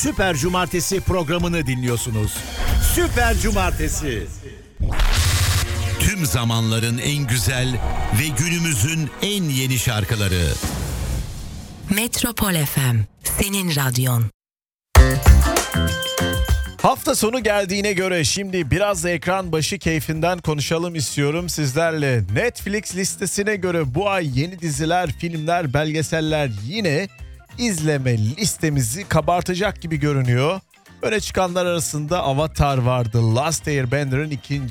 Süper Cumartesi programını dinliyorsunuz. Süper Cumartesi. Tüm zamanların en güzel ve günümüzün en yeni şarkıları. Metropol FM, senin radyon. Hafta sonu geldiğine göre şimdi biraz da ekran başı keyfinden konuşalım istiyorum sizlerle. Netflix listesine göre bu ay yeni diziler, filmler, belgeseller yine izleme listemizi kabartacak gibi görünüyor. Öne çıkanlar arasında Avatar vardı, Last Airbender'ın ikinci